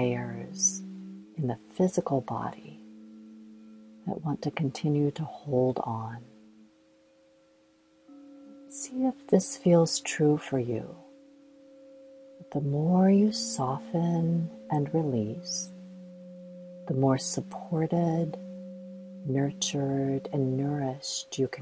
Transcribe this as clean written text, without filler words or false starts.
layers in the physical body that want to continue to hold on. See if this feels true for you. The more you soften and release, the more supported, nurtured, and nourished you can